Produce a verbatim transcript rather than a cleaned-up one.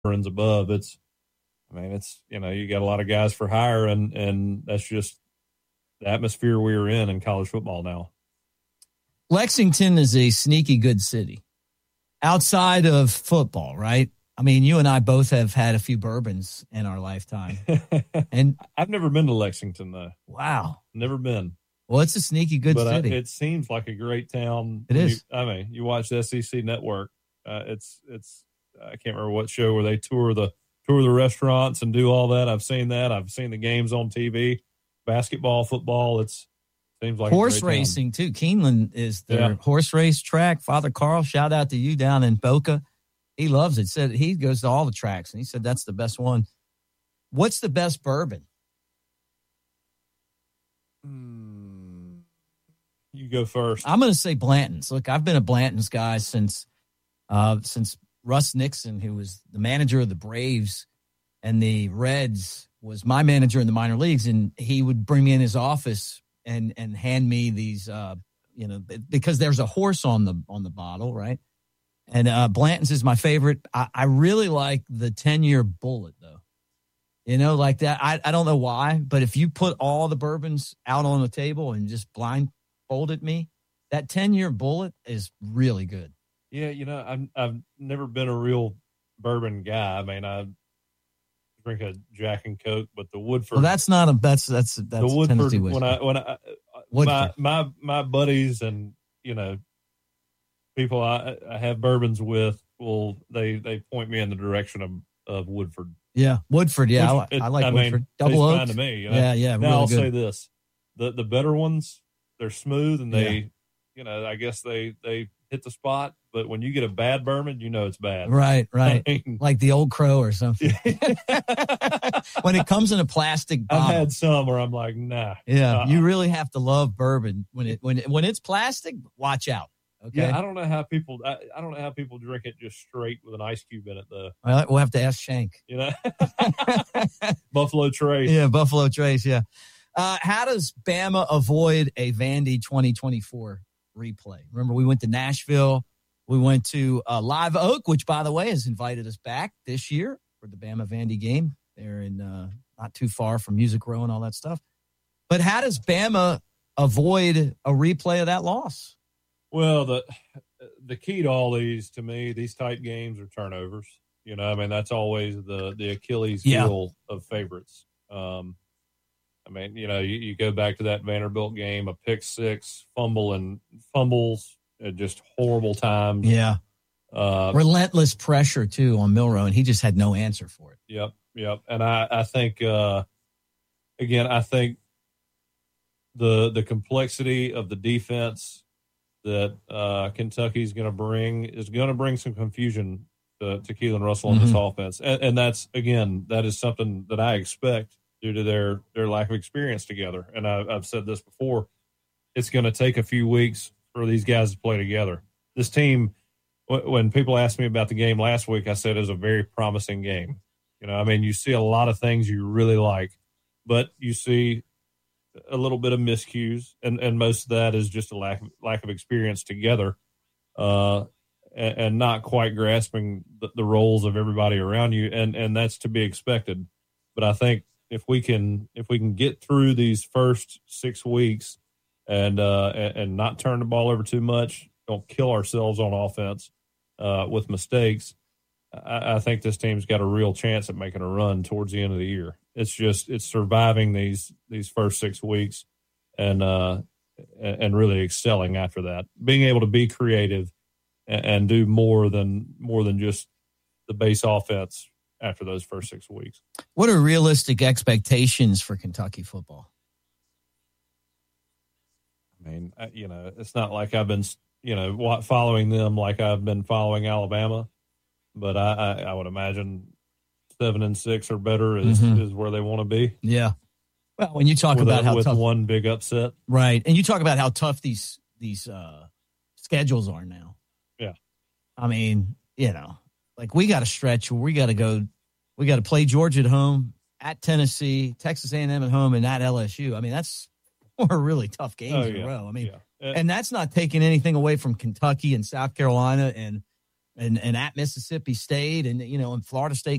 runs above. It's, I mean, it's, you know, you got a lot of guys for hire, and, and that's just the atmosphere we're in in college football now. Lexington is a sneaky good city outside of football, right? I mean, you and I both have had a few bourbons in our lifetime. And I've never been to Lexington, though. Wow. Never been. Well, it's a sneaky good but city. I, it seems like a great town. It is. You, I mean, you watch the S E C Network. Uh, it's, it's, I can't remember what show where they tour the, tour the restaurants and do all that. I've seen that. I've seen the games on T V, basketball, football. It's, seems like horse racing too. Keeneland is their yeah. horse race track. Father Carl, shout out to you down in Boca. He loves it. Said he goes to all the tracks, and he said that's the best one. What's the best bourbon? Mm, you go first. I'm going to say Blanton's. Look, I've been a Blanton's guy since uh, since Russ Nixon, who was the manager of the Braves and the Reds, was my manager in the minor leagues, and he would bring me in his office and and hand me these, uh, you know, because there's a horse on the on the bottle, right? And uh, Blanton's is my favorite. I, I really like the ten-year Bullet, though. You know, like that. I, I don't know why, but if you put all the bourbons out on the table and just blindfolded me, that ten-year Bullet is really good. Yeah, you know, I've, I've never been a real bourbon guy. I mean, I drink a Jack and Coke, but the Woodford. Well, that's not a that's that's that's the Woodford. Tennessee When I when I my, my my buddies and you know people I, I have bourbons with, will they they point me in the direction of, of Woodford. Yeah, Woodford. Yeah, Woodford, I, I like I Woodford. Mean, Double Oak to me. You know? Yeah, yeah. Now really I'll good. say this: the the better ones, they're smooth and they, yeah. you know, I guess they they hit the spot. But when you get a bad bourbon, you know it's bad. Right, right. I mean, like the Old Crow or something. When it comes in a plastic bottle. I've had some where I'm like, nah. Yeah, uh, you really have to love bourbon. When it when it, when it's plastic, watch out. Okay. Yeah, I don't know how people. I, I don't know how people drink it just straight with an ice cube in it, though. Well, we'll have to ask Shank. You know, Buffalo Trace. Yeah, Buffalo Trace. Yeah. Uh, how does Bama avoid a Vandy twenty twenty-four replay? Remember, we went to Nashville. We went to uh, Live Oak, which, by the way, has invited us back this year for the Bama Vandy game. They're in uh, not too far from Music Row and all that stuff. But how does Bama avoid a replay of that loss? Well, the the key to all these, to me, these tight games are turnovers. You know, I mean, that's always the, the Achilles heel yeah. of favorites. Um, I mean, you know, you, you go back to that Vanderbilt game, a pick six, fumble and fumbles at just horrible times. Yeah. Uh, Relentless pressure, too, on Milroe, and he just had no answer for it. Yep, yep. And I, I think, uh, again, I think the the complexity of the defense that uh, Kentucky's going to bring is going to bring some confusion to, to Keelan Russell mm-hmm. in this offense. And, and that's, again, that is something that I expect due to their, their lack of experience together. And I, I've said this before, it's going to take a few weeks for these guys to play together. This team, w- when people asked me about the game last week, I said it was a very promising game. You know, I mean, you see a lot of things you really like, but you see a little bit of miscues, and, and most of that is just a lack of, lack of experience together uh, and, and not quite grasping the, the roles of everybody around you, and, and that's to be expected. But I think if we can if we can get through these first six weeks and uh, and, and not turn the ball over too much, don't kill ourselves on offense uh, with mistakes, I, I think this team's got a real chance at making a run towards the end of the year. It's just it's surviving these these first six weeks and uh, and really excelling after that, being able to be creative and, and do more than more than just the base offense after those first six weeks. What are realistic expectations for Kentucky football? I mean, you know, it's not like I've been, you know, following them like I've been following Alabama, but I, I, I would imagine seven and six or better is, mm-hmm. is where they want to be. Yeah. Well, when you talk with about a, how with tough, one big upset, right, and you talk about how tough these these uh, schedules are now. Yeah. I mean, you know, like we got a stretch where we got to go, we got to play Georgia at home, at Tennessee, Texas A and M at home, and at L S U. I mean, that's four really tough games oh, in yeah. a row. I mean, yeah. and that's not taking anything away from Kentucky and South Carolina and and and at Mississippi State and you know and Florida State